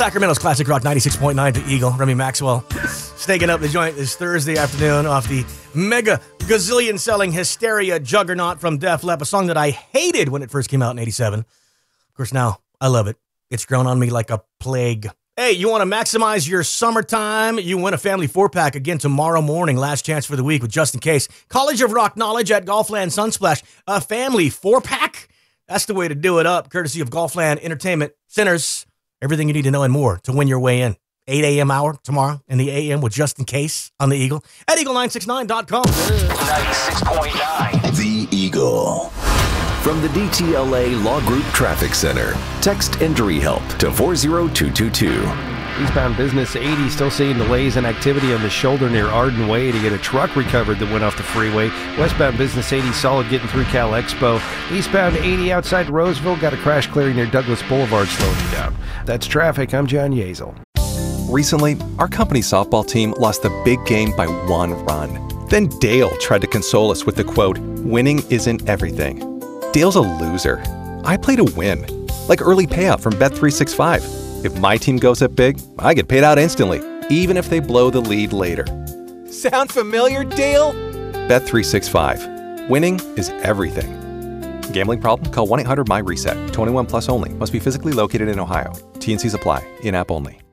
Sacramento's Classic Rock 96.9 to Eagle. Remy Maxwell snaking up the joint this Thursday afternoon off the mega gazillion selling Hysteria Juggernaut from Def Leppard, a song that I hated when it first came out in 87. Of course, now I love it. It's grown on me like a plague. Hey, you want to maximize your summertime? You win a family 4-pack again tomorrow morning. Last chance for the week with Just In Case. College of Rock Knowledge at Golfland Sunsplash. A family 4-pack? That's the way to do it up, courtesy of Golfland Entertainment Centers. Everything you need to know and more to win your way in. 8 a.m. hour tomorrow in the a.m. with Just In Case on the Eagle at eagle969.com. 96.9 The Eagle. From the DTLA Law Group Traffic Center, text Injury Help to 40222. Eastbound Business 80 still seeing delays and activity on the shoulder near Arden Way to get a truck recovered that went off the freeway. Westbound Business 80 solid getting through Cal Expo. Eastbound 80 outside Roseville got a crash clearing near Douglas Boulevard slowing you down. That's traffic. I'm John Yazel. Recently, our company softball team lost the big game by 1 run. Then Dale tried to console us with the quote, "Winning isn't everything." Dale's a loser. I play to win, like early payout from Bet365. If my team goes up big, I get paid out instantly, even if they blow the lead later. Sound familiar, Dale? Bet365. Winning is everything. Gambling problem? Call 1-800-MY-RESET. 21 plus only. Must be physically located in Ohio. T&Cs apply. In-app only.